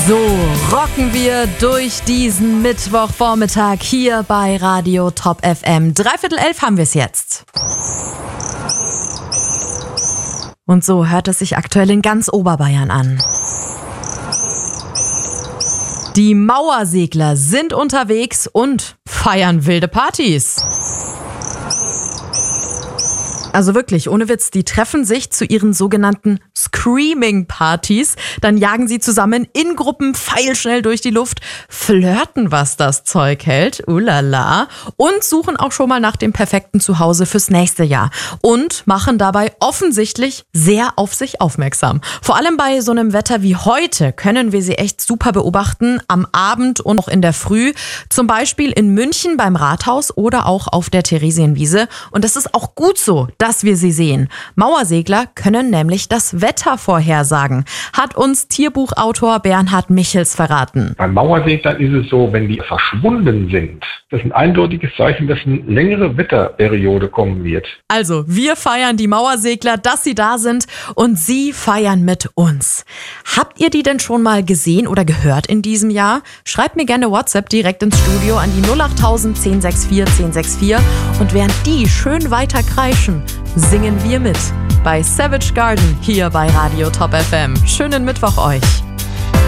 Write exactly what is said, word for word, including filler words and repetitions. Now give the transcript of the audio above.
So rocken wir durch diesen Mittwochvormittag hier bei Radio Top F M. Dreiviertel elf haben wir es jetzt. Und so hört es sich aktuell in ganz Oberbayern an. Die Mauersegler sind unterwegs und feiern wilde Partys. Also wirklich, ohne Witz, die treffen sich zu ihren sogenannten Screaming-Partys. Dann jagen sie zusammen in Gruppen pfeilschnell durch die Luft, flirten, was das Zeug hält, ulala, und suchen auch schon mal nach dem perfekten Zuhause fürs nächste Jahr. Und machen dabei offensichtlich sehr auf sich aufmerksam. Vor allem bei so einem Wetter wie heute können wir sie echt super beobachten, am Abend und auch in der Früh. Zum Beispiel in München beim Rathaus oder auch auf der Theresienwiese. Und das ist auch gut so, dass wir sie sehen. Mauersegler können nämlich das Wetter vorhersagen, hat uns Tierbuchautor Bernhard Michels verraten. Bei Mauerseglern ist es so, wenn die verschwunden sind, das ist ein eindeutiges Zeichen, dass eine längere Wetterperiode kommen wird. Also, wir feiern die Mauersegler, dass sie da sind, und sie feiern mit uns. Habt ihr die denn schon mal gesehen oder gehört in diesem Jahr? Schreibt mir gerne WhatsApp direkt ins Studio an die null acht null null eins sechs vier eins sechs vier, und während die schön weiter kreischen, singen wir mit bei Savage Garden hier bei Radio Top F M. Schönen Mittwoch euch.